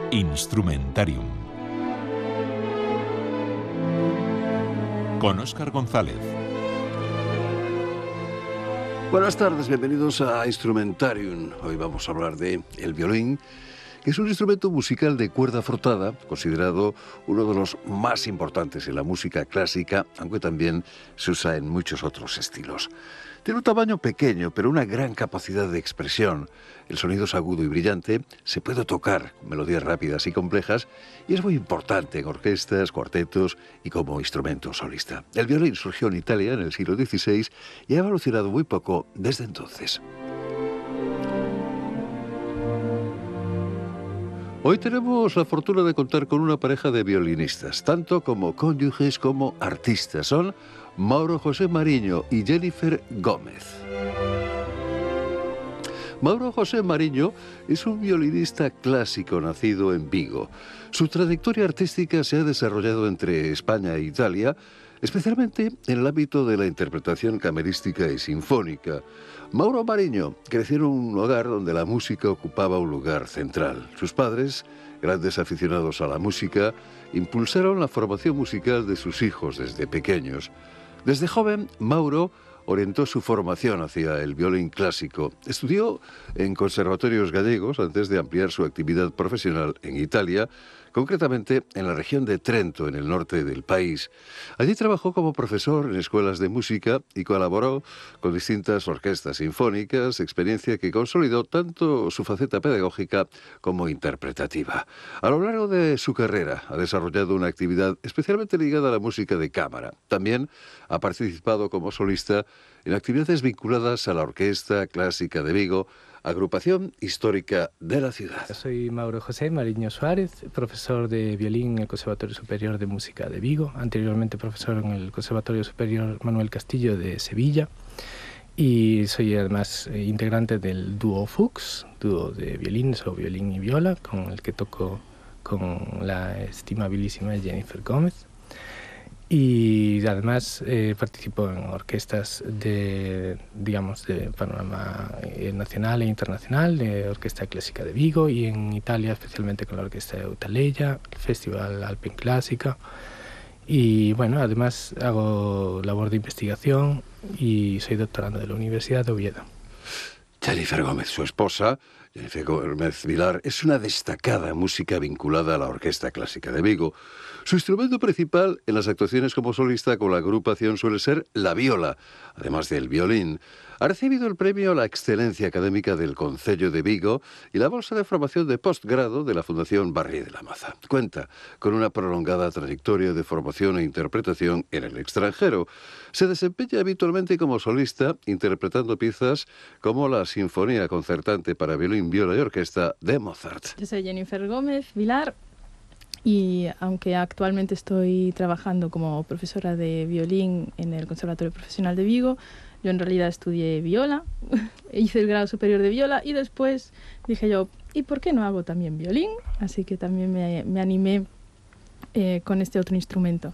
Instrumentarium con Óscar González. Buenas tardes, bienvenidos a Instrumentarium. Hoy vamos a hablar de el violín, que es un instrumento musical de cuerda frotada, considerado uno de los más importantes en la música clásica, aunque también se usa en muchos otros estilos. Tiene un tamaño pequeño, pero una gran capacidad de expresión. El sonido es agudo y brillante, se puede tocar con melodías rápidas y complejas, y es muy importante en orquestas, cuartetos y como instrumento solista. El violín surgió en Italia en el siglo XVI y ha evolucionado muy poco desde entonces. Hoy tenemos la fortuna de contar con una pareja de violinistas, tanto como cónyuges como artistas. Son Mauro José Mariño y Jennifer Gómez. Mauro José Mariño es un violinista clásico nacido en Vigo. Su trayectoria artística se ha desarrollado entre España e Italia, especialmente en el ámbito de la interpretación camerística y sinfónica. Mauro Mariño creció en un hogar donde la música ocupaba un lugar central. Sus padres, grandes aficionados a la música, impulsaron la formación musical de sus hijos desde pequeños. Desde joven, Mauro orientó su formación hacia el violín clásico. Estudió en conservatorios gallegos antes de ampliar su actividad profesional en Italia, concretamente en la región de Trento, en el norte del país. Allí trabajó como profesor en escuelas de música y colaboró con distintas orquestas sinfónicas, experiencia que consolidó tanto su faceta pedagógica como interpretativa. A lo largo de su carrera ha desarrollado una actividad especialmente ligada a la música de cámara. También ha participado como solista en actividades vinculadas a la Orquesta Clásica de Vigo, agrupación histórica de la ciudad. Soy Mauro José Mariño Suárez, profesor de violín en el Conservatorio Superior de Música de Vigo, anteriormente profesor en el Conservatorio Superior Manuel Castillo de Sevilla, y soy además integrante del dúo Fuchs, dúo de violines o violín y viola, con el que toco con la estimabilísima Jennifer Gómez. Y además participo en orquestas de panorama nacional e internacional, de Orquesta Clásica de Vigo, y en Italia especialmente con la Orquesta de Eutaleia, el Festival Alpen Clásica. Y bueno, además hago labor de investigación y soy doctorando de la Universidad de Oviedo. Jennifer Gómez, su esposa, Jennifer Gómez Vilar, es una destacada música vinculada a la Orquesta Clásica de Vigo. Su instrumento principal en las actuaciones como solista con la agrupación suele ser la viola, además del violín. Ha recibido el premio a la excelencia académica del Concello de Vigo y la bolsa de formación de postgrado de la Fundación Barri de la Maza. Cuenta con una prolongada trayectoria de formación e interpretación en el extranjero. Se desempeña habitualmente como solista, interpretando piezas como la Sinfonía Concertante para violín, viola y orquesta de Mozart. Yo soy Jennifer Gómez Vilar y aunque actualmente estoy trabajando como profesora de violín en el Conservatorio Profesional de Vigo, yo en realidad estudié viola, hice el grado superior de viola y después dije yo, ¿y por qué no hago también violín? Así que también me animé con este otro instrumento.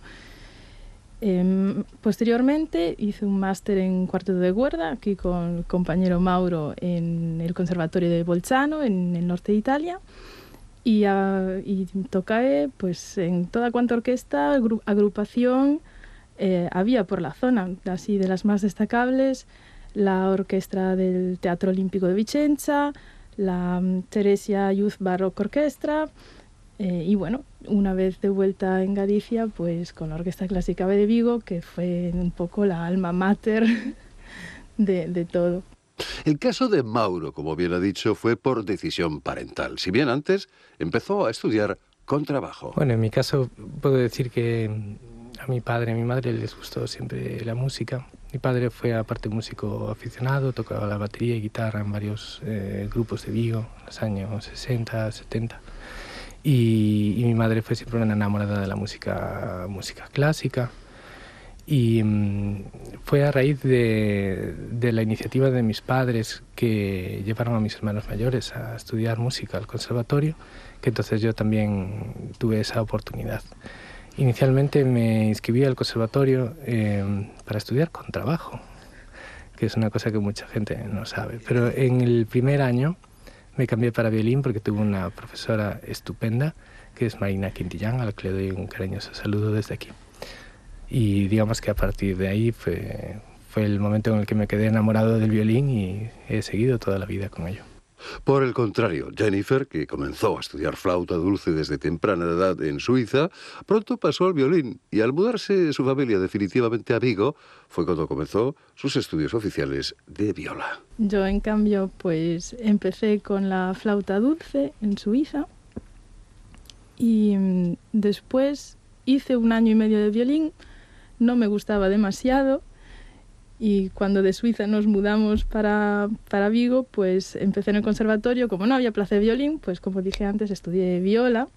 Posteriormente hice un máster en cuarteto de cuerda aquí con el compañero Mauro en el Conservatorio de Bolzano, en el norte de Italia. Y toqué pues, en toda cuanta orquesta, agrupación había por la zona, así de las más destacables, la orquesta del Teatro Olímpico de Vicenza, la Teresia Youth Baroque Orchestra, y bueno, una vez de vuelta en Galicia, pues con la Orquesta Clásica de Vigo, que fue un poco la alma mater de todo. El caso de Mauro, como bien ha dicho, fue por decisión parental, si bien antes empezó a estudiar con trabajo. Bueno, en mi caso puedo decir que a mi padre y a mi madre les gustó siempre la música. Mi padre fue aparte músico aficionado, tocaba la batería y guitarra en varios grupos de Vigo en los años 60, 70. Y mi madre fue siempre una enamorada de la música clásica. Y fue a raíz de la iniciativa de mis padres que llevaron a mis hermanos mayores a estudiar música al conservatorio, que entonces yo también tuve esa oportunidad. Inicialmente me inscribí al conservatorio para estudiar con trabajo, que es una cosa que mucha gente no sabe. Pero en el primer año me cambié para violín porque tuve una profesora estupenda, que es Marina Quintillán, a la que le doy un cariñoso saludo desde aquí. Y digamos que a partir de ahí fue el momento en el que me quedé enamorado del violín y he seguido toda la vida con ello. Por el contrario, Jennifer, que comenzó a estudiar flauta dulce desde temprana edad en Suiza, pronto pasó al violín y al mudarse su familia definitivamente a Vigo, fue cuando comenzó sus estudios oficiales de viola. Yo, en cambio, pues empecé con la flauta dulce en Suiza y después hice 1 año y medio de violín, no me gustaba demasiado. Y cuando de Suiza nos mudamos para Vigo, pues empecé en el conservatorio. Como no había plaza de violín, pues como dije antes, estudié viola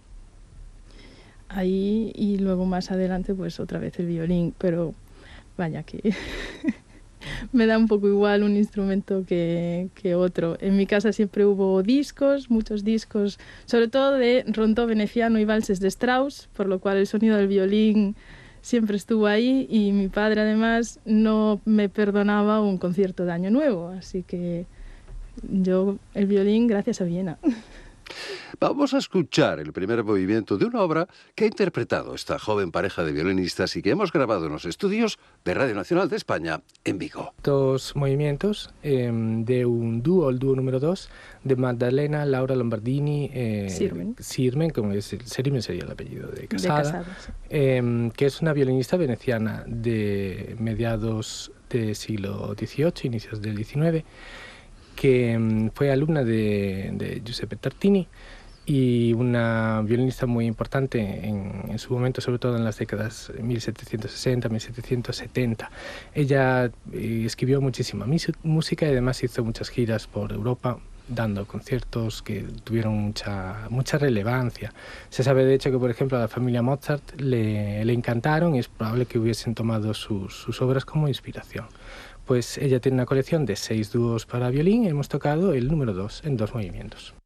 ahí y luego más adelante pues otra vez el violín. Pero vaya que me da un poco igual un instrumento que otro. En mi casa siempre hubo discos, muchos discos, sobre todo de rondó veneciano y valses de Strauss, por lo cual el sonido del violín siempre estuvo ahí y mi padre además no me perdonaba un concierto de Año Nuevo, así que yo el violín gracias a Viena. Vamos a escuchar el primer movimiento de una obra que ha interpretado esta joven pareja de violinistas y que hemos grabado en los estudios de Radio Nacional de España en Vigo. 2 movimientos de un dúo, el dúo número 2, de Magdalena Laura Lombardini Sirmen, como es Sirmen sería el apellido de Casada, sí. Que es una violinista veneciana de mediados del siglo XVIII, inicios del XIX, que fue alumna de Giuseppe Tartini y una violinista muy importante en su momento, sobre todo en las décadas 1760-1770. Ella escribió muchísima música y además hizo muchas giras por Europa, dando conciertos que tuvieron mucha relevancia. Se sabe de hecho que, por ejemplo, a la familia Mozart le encantaron y es probable que hubiesen tomado sus obras como inspiración. Pues ella tiene una colección de 6 dúos para violín y hemos tocado el número 2 en 2 movimientos.